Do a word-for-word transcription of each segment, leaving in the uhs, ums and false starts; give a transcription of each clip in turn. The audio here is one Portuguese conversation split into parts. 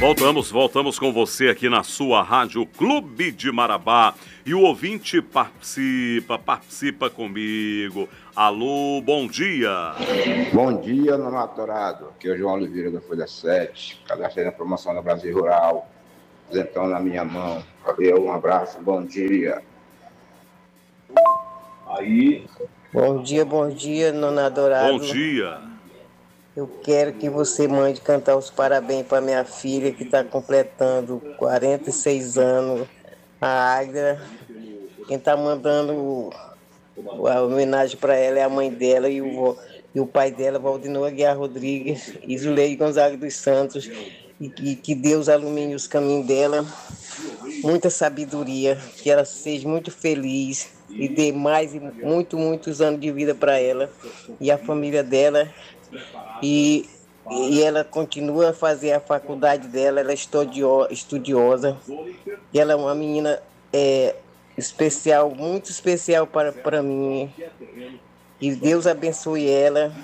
Voltamos, voltamos com você aqui na sua Rádio Clube de Marabá. E o ouvinte participa, participa comigo. Alô, bom dia. Bom dia, Nonato Dourado. Aqui é o João Oliveira da Folha sete, cadastrei na promoção do Brasil Rural. Então, na minha mão. Eu, um abraço, bom dia. Aí. Bom dia, bom dia, Nonato Dourado. Bom dia. Eu quero que você mande cantar os parabéns para minha filha que está completando quarenta e seis anos, a Águida. Quem está mandando a homenagem para ela é a mãe dela e o, e o pai dela, Valdinor Aguiar Rodrigues, e Zuleide Gonzaga dos Santos. E que, que Deus ilumine os caminhos dela, muita sabedoria, que ela seja muito feliz e dê mais, muito, muitos anos de vida para ela e a família dela. E, e ela continua a fazer a faculdade dela, ela é estudio, estudiosa, e ela é uma menina é, especial, muito especial para, para mim. E Deus abençoe ela.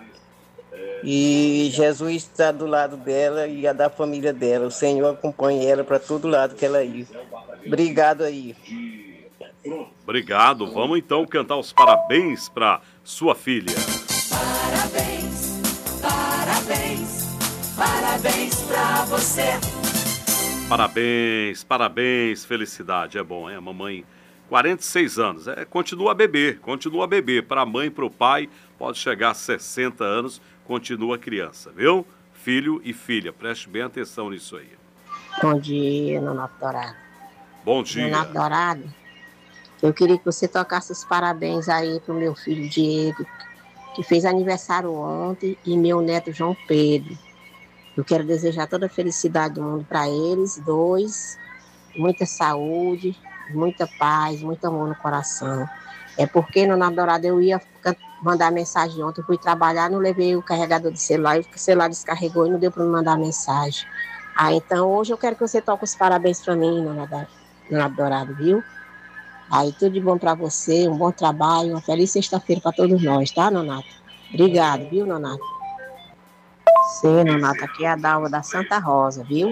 E Jesus está do lado dela e a da família dela. O Senhor acompanha ela para todo lado que ela ir. Obrigado aí. Obrigado. Vamos então cantar os parabéns para sua filha. Parabéns, parabéns, parabéns para você. Parabéns, parabéns, felicidade. É bom, é a mamãe. quarenta e seis anos, é, continua a beber, continua a beber. Para a mãe e para o pai, pode chegar a sessenta anos, continua criança, viu? Filho e filha, preste bem atenção nisso aí. Bom dia, Nonato Dourado. Bom dia. Nonato Dourado, eu queria que você tocasse os parabéns aí pro meu filho Diego, que fez aniversário ontem, e meu neto João Pedro. Eu quero desejar toda a felicidade do mundo para eles dois, muita saúde, muita paz, muito amor no coração. É porque, Nonato Dourado, eu ia mandar mensagem ontem, eu fui trabalhar, não levei o carregador de celular, e o celular descarregou e não deu para me mandar mensagem. Ah, então hoje eu quero que você toque os parabéns para mim, Nonato Dourado, viu? Aí tudo de bom para você, um bom trabalho, uma feliz sexta-feira para todos nós, tá, Nonato? Obrigado, viu, Nonato? Sim, Nonato, aqui é a Dalva da Santa Rosa, viu?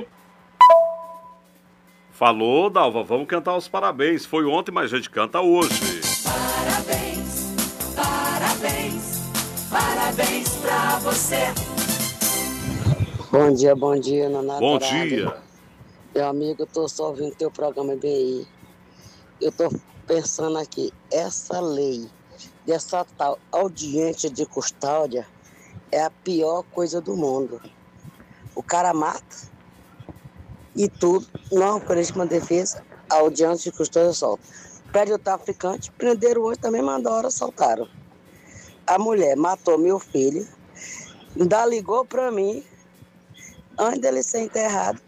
Falou, Dalva, vamos cantar os parabéns. Foi ontem, mas a gente canta hoje. Parabéns, parabéns, parabéns pra você. Bom dia, bom dia, Nonato Bom Dourado. dia. Meu amigo, eu tô só ouvindo teu programa B I. Eu tô pensando aqui, essa lei dessa tal audiência de custódia é a pior coisa do mundo. O cara mata e tudo, não oferece uma defesa, a audiência de custódia solta. Perde o traficante, prenderam hoje, também mandaram, soltaram. A mulher matou meu filho, ainda ligou pra mim, antes dele ser enterrado,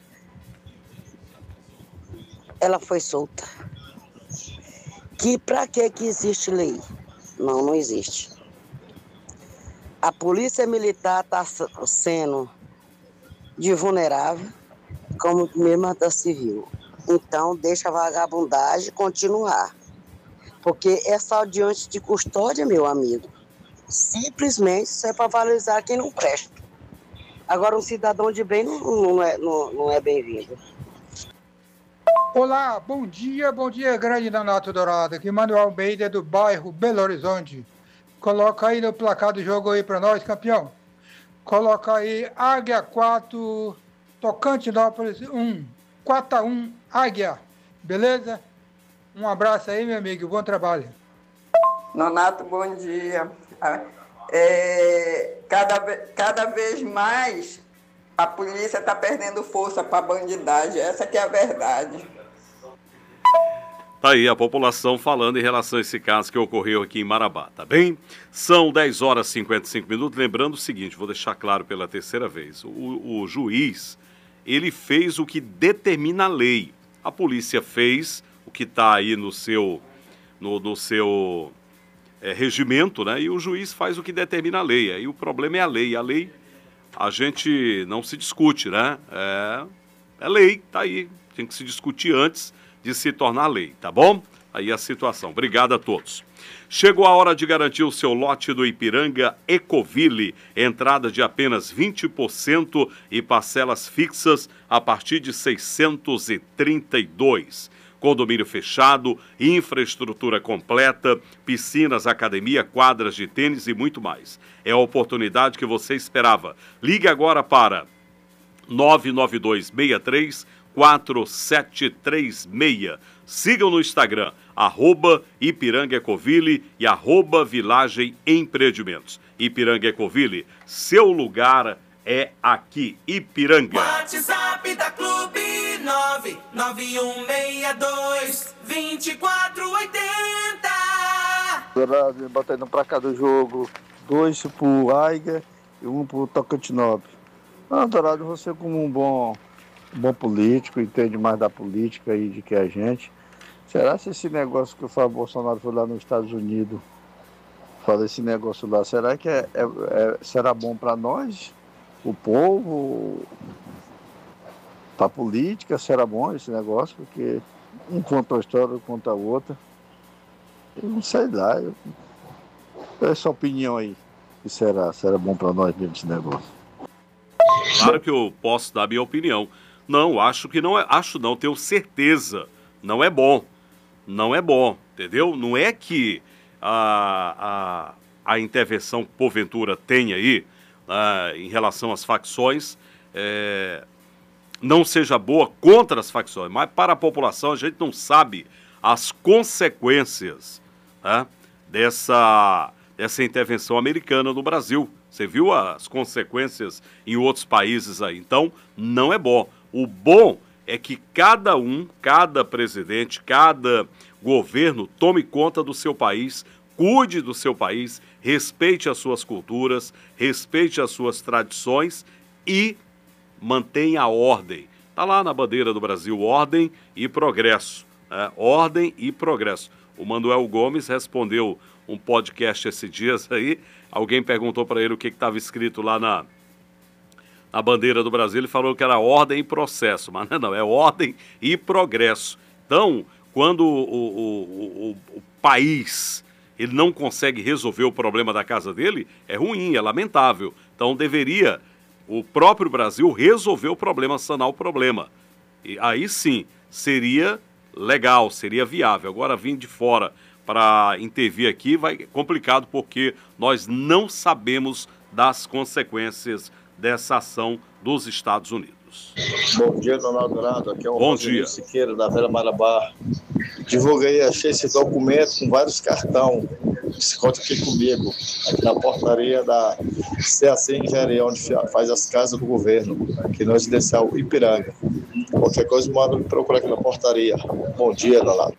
ela foi solta. Que pra que que existe lei? Não, não existe. A polícia militar está sendo de vulnerável, como mesmo a da civil. Então, deixa a vagabundagem continuar. Porque essa audiência de custódia, meu amigo, simplesmente isso é para valorizar quem não presta. Agora, um cidadão de bem não, não é, não, não é bem-vindo. Olá, bom dia, bom dia, grande Nonato Dourado. Aqui Manuel Almeida, do bairro Belo Horizonte. Coloca aí no placar do jogo aí para nós, campeão. Coloca aí Águia quatro, Tocantinópolis um. quatro a um, Águia. Beleza? Um abraço aí, meu amigo. Bom trabalho. Nonato, bom dia. É, cada, cada vez mais a polícia está perdendo força para a bandidagem. Essa que é a verdade. Tá aí a população falando em relação a esse caso que ocorreu aqui em Marabá, tá bem? São dez horas e cinquenta e cinco minutos. Lembrando o seguinte, vou deixar claro pela terceira vez. O, o juiz, ele fez o que determina a lei. A polícia fez o que está aí no seu, no, no seu é, regimento, né? E o juiz faz o que determina a lei. Aí o problema é a lei. A lei, a gente não se discute, né? É, é lei, tá aí. Tem que se discutir antes de se tornar lei, tá bom? aí a situação. Obrigado a todos. Chegou a hora de garantir o seu lote do Ipiranga Ecoville. Entrada de apenas vinte por cento e parcelas fixas a partir de seiscentos e trinta e dois. Condomínio fechado, infraestrutura completa, piscinas, academia, quadras de tênis e muito mais. É a oportunidade que você esperava. Ligue agora para nove nove dois seis três quatro sete três seis. Sigam no Instagram, arroba Ipiranga Ecoville e arroba Vilagem Empreendimentos. Ipiranga Ecoville, seu lugar é aqui, Ipiranga. WhatsApp da Clube nove nove um seis dois dois quatro oito zero. Dourado, batendo pra cá do jogo, dois pro Aiga e um pro Tocantinópolis. Ah, Dourado, você como um bom, um bom político, entende mais da política aí de que a gente. Será que esse negócio que o Fábio Bolsonaro foi lá nos Estados Unidos, fazer esse negócio lá, será que é, é, é, será bom para nós, o povo, para a política? Será bom esse negócio? Porque um conta uma história, outro conta a outra. Eu não sei lá. Eu... Essa opinião aí, que será? Será bom para nós mesmo esse negócio? Claro que eu posso dar minha opinião. Não, acho que não é. Acho não, tenho certeza. Não é bom. Não é bom, entendeu? Não é que a, a, a intervenção que porventura tem aí, uh, em relação às facções, é, não seja boa contra as facções, mas para a população a gente não sabe as consequências, né, dessa, dessa intervenção americana no Brasil. Você viu as consequências em outros países aí. Então, não é bom. O bom é que cada um, cada presidente, cada governo tome conta do seu país, cuide do seu país, respeite as suas culturas, respeite as suas tradições e mantenha a ordem. Está lá na bandeira do Brasil, ordem e progresso. É, ordem e progresso. O Manuel Gomes respondeu um podcast esses dias aí, alguém perguntou para ele o que estava escrito lá na... na bandeira do Brasil, ele falou que era ordem e processo, mas não, é ordem e progresso. Então, quando o, o, o, o país ele não consegue resolver o problema da casa dele, é ruim, é lamentável. Então, deveria o próprio Brasil resolver o problema, sanar o problema. E aí sim, seria legal, seria viável. Agora, vir de fora para intervir aqui vai complicado, porque nós não sabemos das consequências dessa ação dos Estados Unidos. Bom dia, Dona Dourado. Aqui é o Bom Rosinho dia. Siqueira, da Velha Marabá. Divulguei, achei esse documento com vários cartões. Se conta aqui comigo, aqui na portaria da C A C Engenharia, onde faz as casas do governo, aqui no residencial Ipiranga. Qualquer coisa, manda me procurar aqui na portaria. Bom dia, Dourado.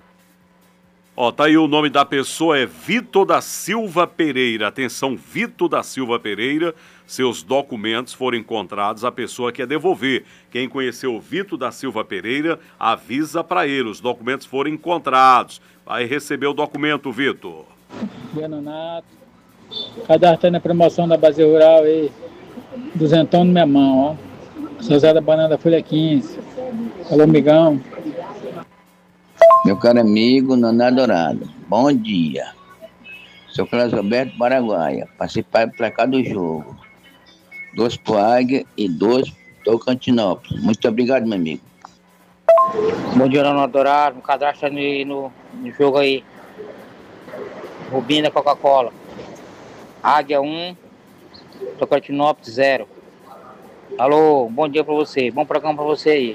Ó, tá aí o nome da pessoa, é Vitor da Silva Pereira. Atenção, Vitor da Silva Pereira. Seus documentos foram encontrados, a pessoa quer devolver. Quem conheceu o Vitor da Silva Pereira, avisa para ele, os documentos foram encontrados. Vai receber o documento, Vitor. Nonato, cadastrando a promoção da base rural aí, duzentão na minha mão, ó. Sou Zé da Banana da Folha quinze. Alô, migão. Meu caro amigo Nonato Dourado, bom dia. Sou Carlos Alberto Paraguaia, participar do placar do jogo. Dois pro Águia e dois pro Tocantinópolis. Muito obrigado, meu amigo. Bom dia, Nonato Dourado. Me cadastra no, no, no jogo aí. Rubinho da Coca-Cola. Águia um, Tocantinópolis zero. Alô, bom dia pra você. Bom programa pra você aí.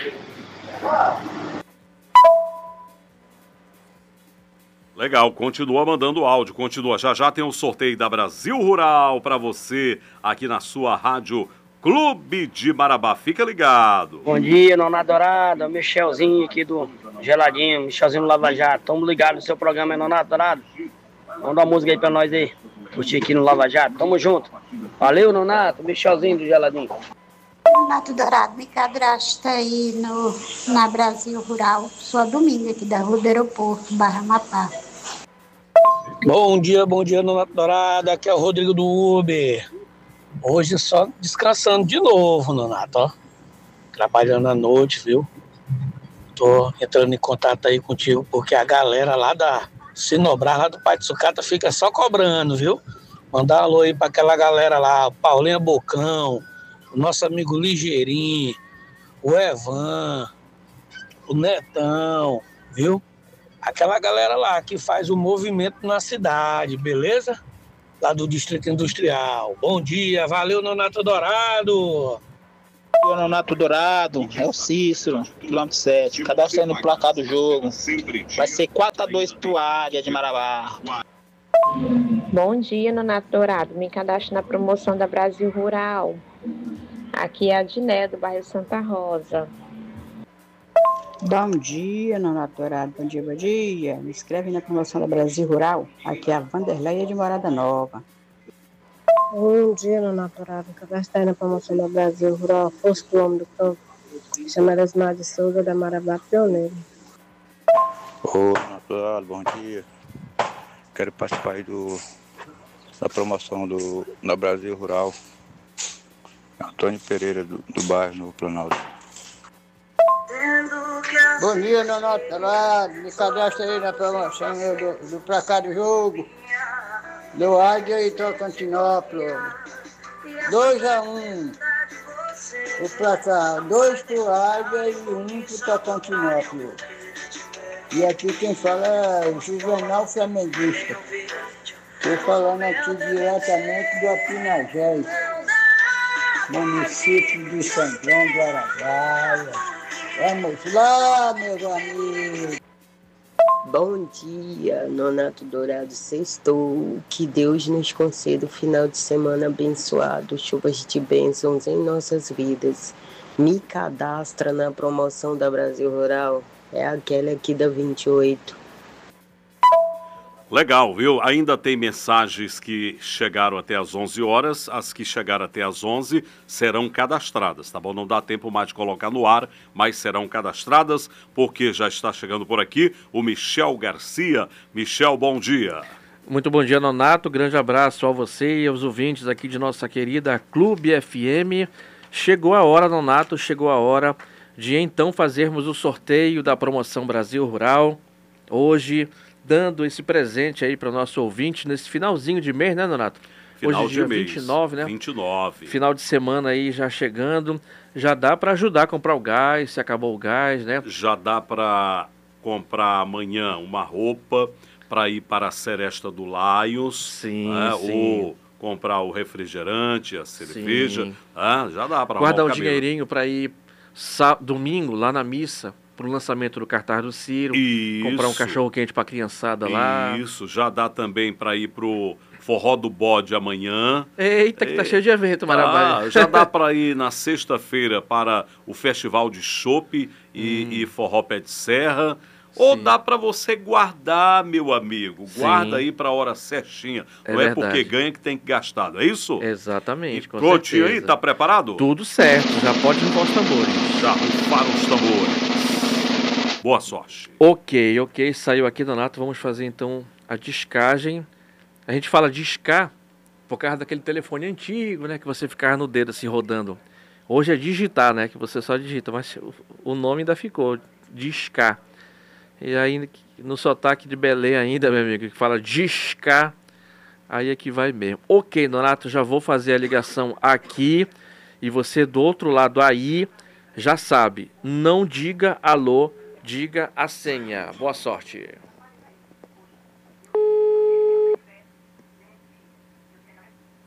Legal, continua mandando áudio, continua. Já já tem um sorteio da Brasil Rural para você aqui na sua rádio Clube de Marabá. Fica ligado. Bom dia, Nonato Dourado. Michelzinho aqui do Geladinho, Michelzinho do Lava Jato. Tamo ligado no seu programa, é Nonato Dourado. Manda uma música aí pra nós aí. Curtir aqui no Lava Jato. Tamo junto. Valeu, Nonato. Michelzinho do Geladinho. Nonato Dourado, me cadastra aí no, na Brasil Rural. Sou a Dominga aqui da Rua do Aeroporto, Barra Mapá. Bom dia, bom dia, Nonato Dourado. Aqui é o Rodrigo do Uber. Hoje só descansando de novo, Nonato, ó. Trabalhando à noite, viu? Tô entrando em contato aí contigo porque a galera lá da Sinobras, lá do Pai de Sucata, fica só cobrando, viu? Mandar um alô aí pra aquela galera lá, Paulinha Bocão, o nosso amigo Ligeirinho, o Evan, o Netão, viu? Aquela galera lá que faz o movimento na cidade, beleza? Lá do Distrito Industrial. Bom dia, valeu, Nonato Dourado! O Nonato Dourado, é o Cícero, quilômetro sete. Cadastro aí no placar do jogo. Vai ser quatro a dois pro Águia de Marabá. Bom dia, Nonato Dourado. Me cadastro na promoção da Brasil Rural. Aqui é a Diné, do bairro Santa Rosa. Bom dia, Nonato Dourado. Bom dia, bom dia. Me inscreve na promoção da Brasil Rural. Aqui é a Vanderleia de Morada Nova. Bom dia, Nonato Dourado. Cadastro na promoção da Brasil Rural. Força do Homem do Campo. Chama Esmar de Souza, da Marabá Pioneiro. Ô, Nonato Dourado, bom dia. Quero participar aí do, da promoção do, da Brasil Rural. Antônio Pereira, do, do bairro no Planalto. Bom dia, Nonato Dourado. Me cadastra aí na promoção do, do placar do jogo. Do Águia e Tocantinópolis. dois a um. O placar. dois pro Águia e um pro Tocantinópolis. E aqui quem fala é o Juvenal Flamenguista. Estou falando aqui diretamente do Apinagés, município de São João do Araguaia. Vamos lá, meus amigos. Bom dia, Nonato Dourado, sextou. Que Deus nos conceda um final de semana abençoado, chuvas de bênçãos em nossas vidas. Me cadastra na promoção da Brasil Rural. É aquela aqui da vinte e oito. Legal, viu? Ainda tem mensagens que chegaram até as onze horas. As que chegaram até as onze serão cadastradas, tá bom? Não dá tempo mais de colocar no ar, mas serão cadastradas, porque já está chegando por aqui o Michel Garcia. Michel, bom dia. Muito bom dia, Nonato. Grande abraço a você e aos ouvintes aqui de nossa querida Clube F M. Chegou a hora, Nonato, chegou a hora de então fazermos o sorteio da promoção Brasil Rural. Hoje, dando esse presente aí para o nosso ouvinte nesse finalzinho de mês, né, Nonato? Final Hoje, de dia mês. vinte e nove, né? vinte e nove. Final de semana aí já chegando. Já dá para ajudar a comprar o gás, se acabou o gás, né? Já dá para comprar amanhã uma roupa para ir para a Seresta do Lions. Sim, né? sim. Ou comprar o refrigerante, a cerveja. Sim. Ah, já dá para guardar um dinheirinho para ir sá- domingo lá na missa para o lançamento do cartaz do Ciro. Isso. Comprar um cachorro quente para a criançada lá. Isso, já dá também para ir pro Forró do Bode amanhã. Eita, que tá E- cheio de evento, Marabá. Ah, já dá para ir na sexta-feira para o Festival de Chopp e, Hum. e Forró Pé de Serra. Ou dá para você guardar, meu amigo. Guarda Sim. aí para a hora certinha. É Não é verdade. porque ganha que tem que gastar, não é isso? Exatamente, com Prontinho aí, certeza. tá preparado? Tudo certo, já pode limpar os tambores. Já rufaram os tambores. Boa sorte. Ok, ok, saiu aqui, Donato. Vamos fazer então a descagem. A gente fala discar por causa daquele telefone antigo, né? Que você ficava no dedo assim rodando. Hoje é digitar, né? Que você só digita, mas o- o nome ainda ficou, discar. E aí no sotaque de Belém ainda, meu amigo, que fala discar, aí é que vai mesmo. Ok, Donato, já vou fazer a ligação aqui. E você do outro lado aí, já sabe, não diga alô, diga a senha. Boa sorte.